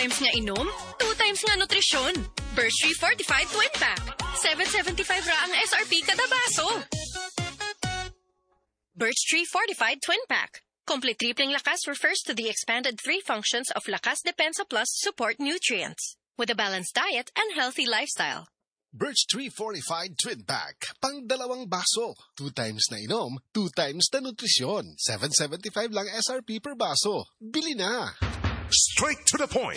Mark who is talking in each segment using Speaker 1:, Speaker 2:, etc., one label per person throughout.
Speaker 1: times nga inom, 2 times nga nutrisyon. Birch Tree Fortified Twin Pack. 7.75 ra ang SRP kada baso. Birch Tree Fortified Twin Pack. Complete tripling lakas refers to the expanded 3 functions of Lakas Depensa Plus support nutrients with a balanced diet and healthy lifestyle.
Speaker 2: Birch Tree Fortified Twin Pack. Pang 2 baso. 2 times na inom, 2 times na nutrisyon. 7.75 lang SRP per baso. Bili na!
Speaker 3: Straight to the point.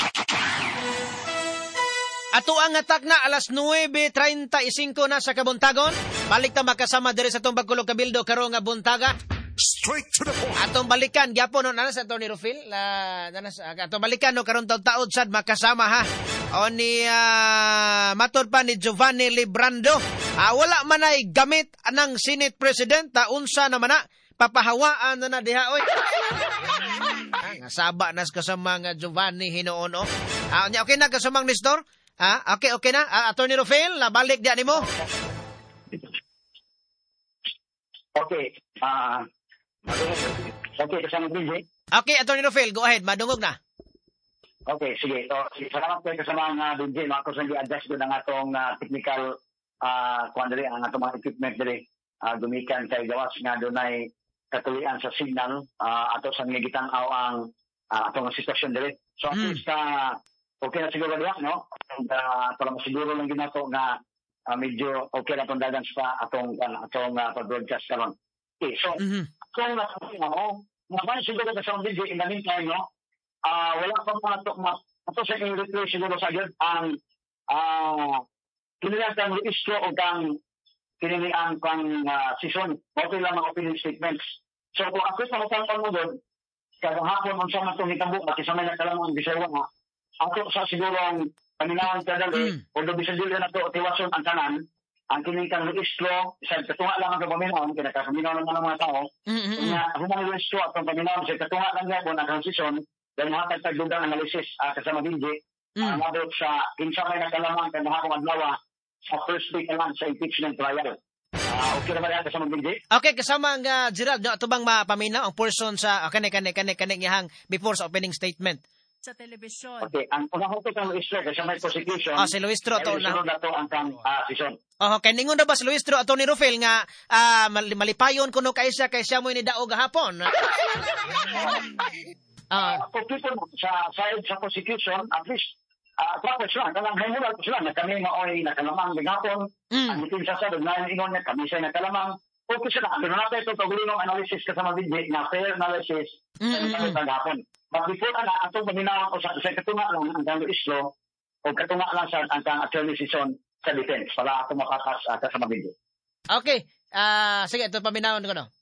Speaker 4: Ato ang atak na alas 9:35 na sa kabuntagon. Balik ta makasama diri sa tong Bagkulog Kabildo karong nga buntaga.
Speaker 3: Straight to the point.
Speaker 4: Atong balikan gyapon no sa Tony Rufil atong balikan no karon taud sad makasama ha. O ni matod pa ni Giovanni Librando. Wala man ay gamit anang Senate President unsa naman na papahawaan na diha oy. Nasaba nas kasama nga Giovanni hinuon o. Okay na kasamang Nestor? Okay na. Attorney Rufil, balik diyan nimo.
Speaker 5: Okay. Okay, kasama DJ.
Speaker 4: Okay, Attorney Rufil, go ahead. Madungog na.
Speaker 5: Okay, sige. So, salamat kayo kasama nga DJ. Ako sa i-adjust ko ng atong technical ang atong mga equipment diri. Gumikan kay gawas nga dunay katulian sa signal ato sa ngigitan ang atong sitwasyon diri. So, at least okay na siguro diha, no? Para masiguro lang ginato nga medyo okay na itong dagan sa atong pag-broadcast karon. Okay, so, kung naman siguro ka sa video in the meantime, no? Wala pa mga ito sa i-replay siguro sa agad ang kinilang kang registro o kang kiniliang kang season. Okay lang mga opinion statements. So, kung ako sa matangkang mo doon, kada hapon ang sama itong hitambuk at isa may nakalamang bisawa nga, ako sa sigurong paminawan ka dali, o dobisadili na ito o tiwason ang tanan, ang kinilang registro, isa katunga lang ang kapaminawan, kinakapaminawan ng mga tao, humang registro at ang paminawan, isa katunga lang yan ang season, dan mga tagdugang analysis kasama DJ, nabot sa kinsa may nakalamang kada hapon adlaw sa first week lang sa impeachment trial. Okay naman yan kasama DJ? Okay, kasama ang Gerald, no? Ito bang mapaminaw ang person sa kanik niyang before sa opening statement? Sa telebisyon. Okay, ang unang-unang kang Luistro, kasama may prosecution. Si Luistro ito na. Ito ang kang season. Okay, ningon na ba si Luistro at ni Rufil nga malipayon kuno kaysa mo inidaog gahapon? Sa side sa prosecution, at least, tapos sila, kalang hamulat sila, na kami maoy nakalamang bigapon, ang itin sa sadog na ingon na kami siya nakalamang, okay sila, pero natin ito pagulong analysis kasama video, na fair analysis, sa tagapon. But before na, atong paminawan ko sa katunga lang ang kang Luistro, o katunga lang sa ang kang attorney season sa defense, para ako makatas kasama video. Okay, sige, ito paminawan ko no.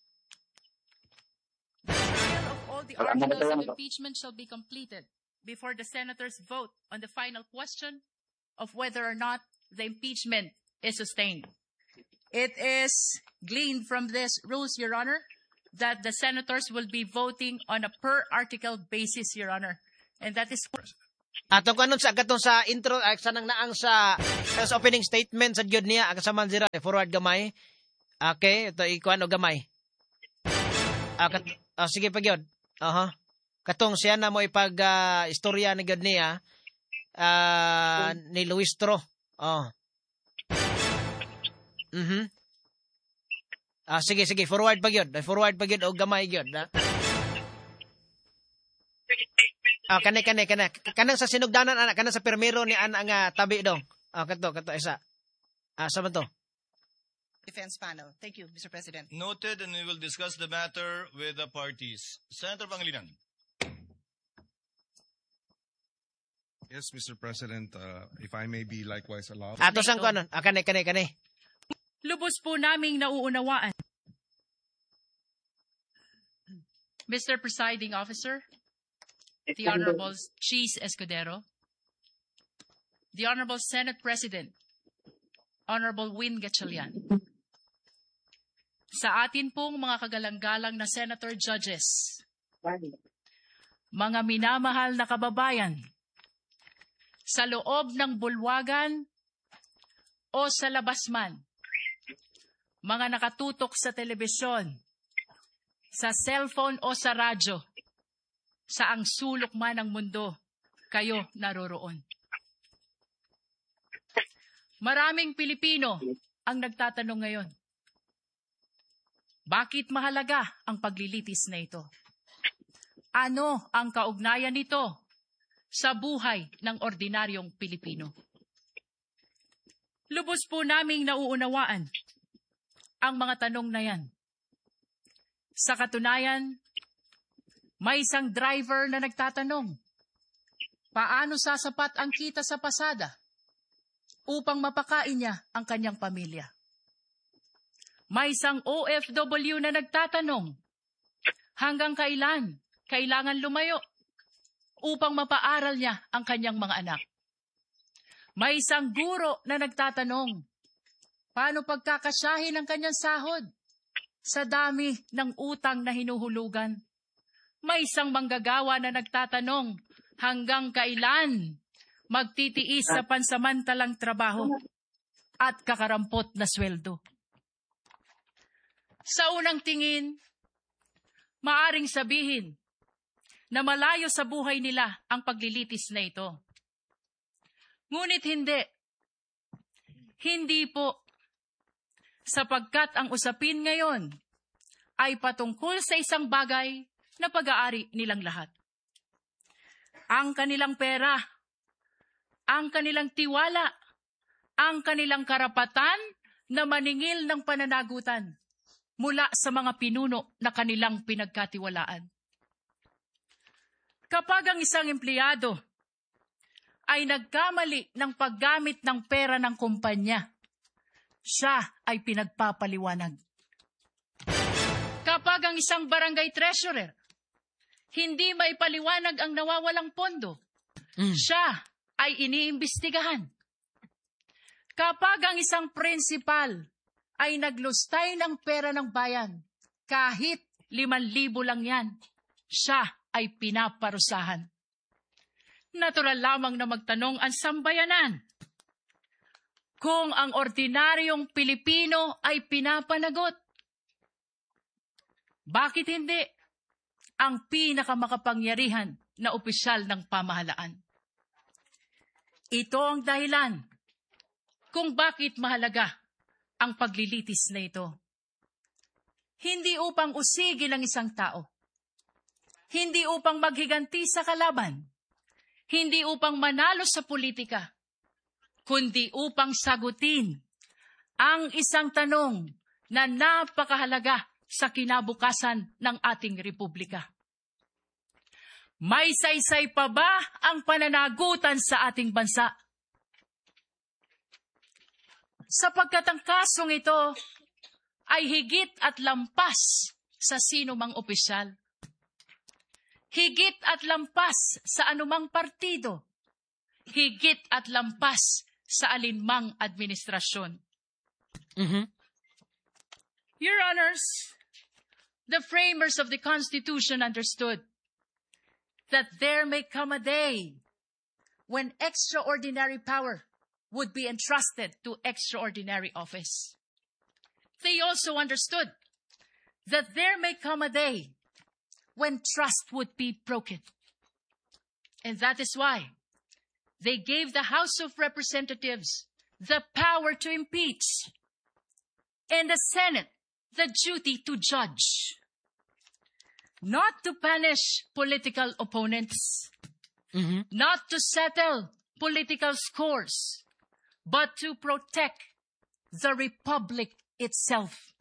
Speaker 6: The articles of impeachment shall be completed before the senators vote on the final question of whether or not the impeachment is sustained. It is gleaned from this rules, Your Honor, that the senators will be voting on a per-article basis, Your Honor. And that is...
Speaker 4: Atong kanon sa katong sa intro, sa nang naang sa opening statement sa gyud niya, kasama zira, forward gamay. Okay, ito ikuan o gamay. Sige pa gyud. Katong siya na mo ipag istorya ni gyud niya ni Luistro. Sige, forward pa gyud. Forward pa gyud o gamay gyud. Kanang sa sinugdanan ana, kanang sa permero ni ana nga tabi dong. Kato isa. Sa man to?
Speaker 7: Defense panel. Thank you, Mr. President.
Speaker 8: Noted, and we will discuss the matter with the parties. Senator Pangilinan.
Speaker 9: Yes, Mr. President, if I may be likewise allowed.
Speaker 4: Ato sang kanon. Kani.
Speaker 6: Lubos po naming nauunawaan. Mr. Presiding Officer, the Honorable Cheese Escudero, the Honorable Senate President, Honorable Win Gatchalian, sa atin pong mga kagalang-galang na Senator Judges, mga minamahal na kababayan, sa loob ng bulwagan o sa labas man, mga nakatutok sa telebisyon, sa cellphone o sa radyo, sa ang sulok man ng mundo, kayo naroroon. Maraming Pilipino ang nagtatanong ngayon, bakit mahalaga ang paglilitis na ito? Ano ang kaugnayan nito sa buhay ng ordinaryong Pilipino? Lubos po naming nauunawaan ang mga tanong na yan. Sa katunayan, may isang driver na nagtatanong, paano sasapat ang kita sa pasada upang mapakain niya ang kanyang pamilya? May isang OFW na nagtatanong, hanggang kailan kailangan lumayo upang mapaaral niya ang kanyang mga anak? May isang guro na nagtatanong, paano pagkakasyahin ang kanyang sahod sa dami ng utang na hinuhulugan? May isang manggagawa na nagtatanong, hanggang kailan magtitiis sa pansamantalang trabaho at kakarampot na sweldo? Sa unang tingin, maaring sabihin na malayo sa buhay nila ang paglilitis na ito. Ngunit hindi. Hindi po. Sapagkat ang usapin ngayon ay patungkol sa isang bagay na pag-aari nilang lahat. Ang kanilang pera, ang kanilang tiwala, ang kanilang karapatan na maningil ng pananagutan mula sa mga pinuno na kanilang pinagkatiwalaan. Kapag ang isang empleyado ay nagkamali ng paggamit ng pera ng kumpanya, siya ay pinagpapaliwanag. Kapag ang isang barangay treasurer hindi maipaliwanag ang nawawalang pondo, siya ay iniimbestigahan. Kapag ang isang principal ay naglustay ng pera ng bayan, kahit 5,000 lang yan, siya ay pinaparusahan. Natural lamang na magtanong ang sambayanan, kung ang ordinaryong Pilipino ay pinapanagot, bakit hindi ang pinakamakapangyarihan na opisyal ng pamahalaan? Ito ang dahilan kung bakit mahalaga ang paglilitis na ito. Hindi upang usigin ang isang tao, hindi upang maghiganti sa kalaban, hindi upang manalo sa politika, kundi upang sagutin ang isang tanong na napakahalaga sa kinabukasan ng ating republika. May saysay pa ba ang pananagutan sa ating bansa? Sapagkat ang kasong ito ay higit at lampas sa sino mang opisyal. Higit at lampas sa anumang partido. Higit at lampas sa alinmang administrasyon. Your Honors, the framers of the Constitution understood that there may come a day when extraordinary power would be entrusted to extraordinary office. They also understood that there may come a day when trust would be broken. And that is why they gave the House of Representatives the power to impeach and the Senate the duty to judge. Not to punish political opponents, not to settle political scores, but to protect the republic itself.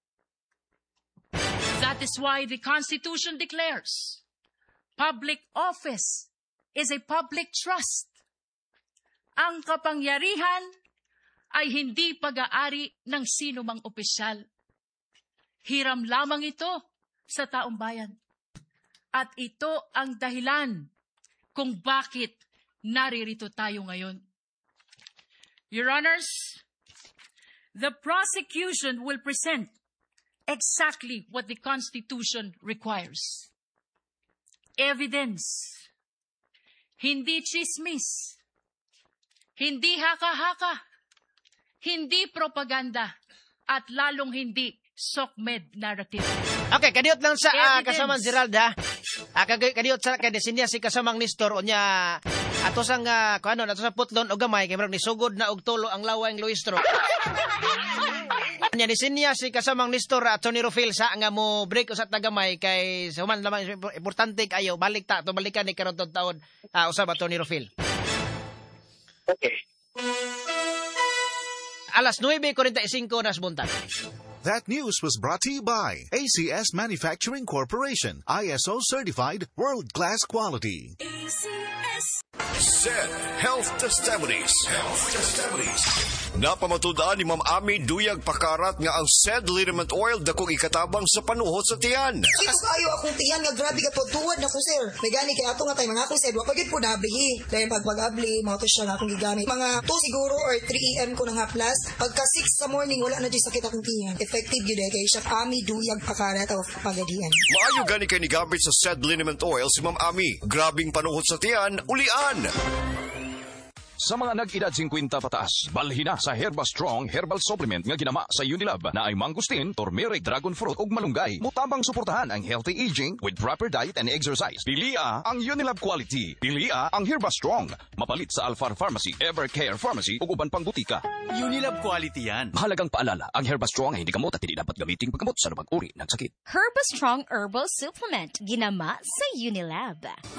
Speaker 6: That is why the Constitution declares public office is a public trust. Ang kapangyarihan ay hindi pag-aari ng sino mang opisyal. Hiram lamang ito sa taong bayan. At ito ang dahilan kung bakit naririto tayo ngayon. Your Honors, the prosecution will present exactly what the Constitution requires. Evidence. Hindi chismis. Hindi haka-haka. Hindi propaganda. At lalong hindi SOCMED narrative.
Speaker 4: Okay, kadiot lang sa kasama Gerald ha. Kadiot sa kanisin si kasamang Nestor unya ato sang ato sa putlon o gamay kay ni sugod na og tulo ang lawang Luistro. Nya niya si kasamang Nestor at Tony Rufil sa nga mo break usat na gamay kay human lamang importante kayo balik ta to balikan ni karon taon usab at Tony Rufil.
Speaker 5: Okay.
Speaker 4: Alas 9:45 nas buntag.
Speaker 3: That news was brought to you by ACS Manufacturing Corporation, ISO certified world-class quality.
Speaker 10: SED Health Testimonies. Napamatudaan ni Ma'am Ami Duyag Pakarat nga ang SED liniment oil dakong ikatabang sa panuhot sa tiyan.
Speaker 11: Sis kayo akong tiyan nga grabe ka pagtuwad na ko sir. May gani kay ato nga tay mga ako SED wa pagid po nabili. Dahil pag-abli mao to siya nga akong gigamit. Mga 2 siguro or 3 AM ko na nga plus. Pagka 6 sa morning wala na di sakit akong tiyan. Effective yun kay siya Ami Duyag Pakarat of Pagadian.
Speaker 10: Maayo gani kay ni gamit sa SED liniment oil si Ma'am Ami. Grabing panuhot sa tiyan, ulian.
Speaker 12: Sa mga nag-edad 50 pataas, balhina sa Herba Strong Herbal Supplement nga ginama sa Unilab na ay mangustin, turmeric, dragon fruit ug malunggay. Mutabang suportahan ang healthy aging with proper diet and exercise. Pilia ang Unilab quality. Pilia ang Herba Strong. Mapalit sa Alfar Pharmacy, Evercare Pharmacy ug uban pang butika.
Speaker 13: Unilab quality yan.
Speaker 12: Mahalagang paalala, ang Herba Strong ay hindi gamot at hindi dapat gamitin paggamot sa anumang uri ng sakit.
Speaker 14: Herba Strong Herbal Supplement ginama sa Unilab.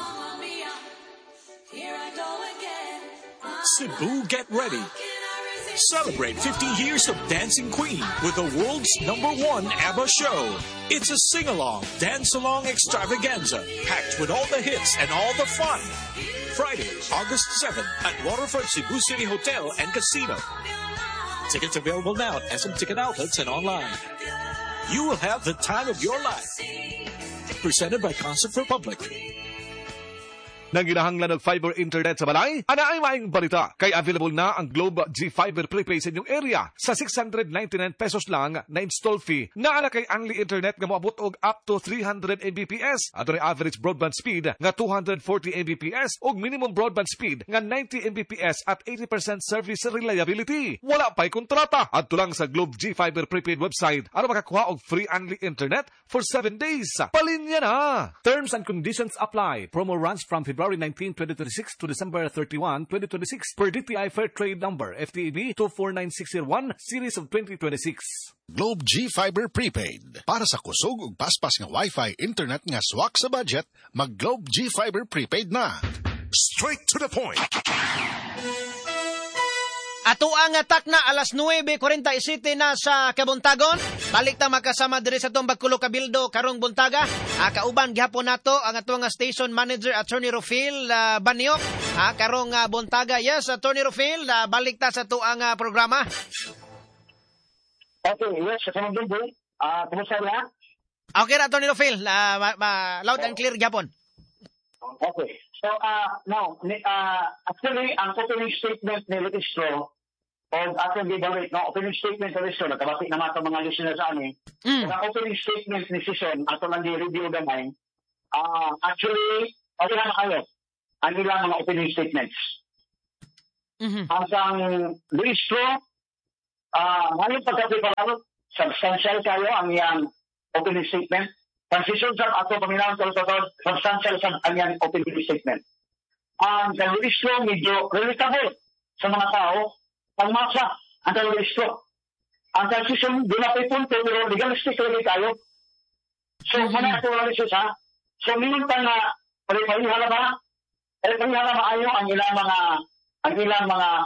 Speaker 15: Here I go again. Cebu, get ready. Celebrate 50 years of Dancing Queen with the world's #1 ABBA show. It's a sing-along, dance-along extravaganza, packed with all the hits and all the fun. Friday, August 7 at Waterfront Cebu City Hotel and Casino. Tickets available now at SM Ticket Outlets and online. You will have the time of your life. Presented by Concert Republic.
Speaker 3: Nang ginahanglan ng fiber internet sa balay, ana ay maing balita. Kay available na ang Globe G Fiber Prepaid sa inyong area. Sa 699 pesos lang na install fee. Naana kay only internet nga moabot og up to 300 Mbps. At average broadband speed nga 240 Mbps og minimum broadband speed nga 90 Mbps at 80% service reliability. Wala pa'y kontrata. Adto lang sa Globe G Fiber Prepaid website ano makakuha og free only internet for 7 days. Palinya na! Terms and conditions apply. Promo runs from February 19, 2026 to December 31, 2026 per DTI Fair Trade Number FTEB 249601 Series of 2026.
Speaker 2: Globe G Fiber Prepaid. Para sa kusog ug paspas nga Wi-Fi internet nga swak sa budget, mag Globe G Fiber Prepaid na.
Speaker 3: Straight to the point.
Speaker 4: Ato ang atak na alas 9:47 na sa Kabuntagon. Balik ta makasama diri sa tong Bacolod Cabildo karong buntaga. Kauban gihapon nato ang atong station manager Attorney Rufil Baniok. Karong buntaga. Yes, Attorney Rufil, balik ta sa tuang programa.
Speaker 5: Okay, yes, sa mga boy. Kumusta na?
Speaker 4: Okay na, Attorney Rufil. Loud and clear gihapon.
Speaker 5: Okay. So, now, actually, ang opening statement ni Registro, o atong gibalik, no, opening statement ni Registro, nagkabati naman ito mga listeners sa amin, ang opening statement ni Sison, ato lang di-review gamay, actually, okay na kayo, ang ilang mga opening statements. Ang Registro, ngayon pagkakipalalo, substantial kayo ang iyang opening statement. Transition sa ato paminaw sa substantial sa kanyang opening statement. Ang Registro medyo relatable sa mga tao, pangmasa ang Registro. Ang transition, di na pa'y punto, pero legalistic lagi tayo. So, muna ito lang siya sa. So, minuntan na, palihala ba? Palihala maayo ang ilang mga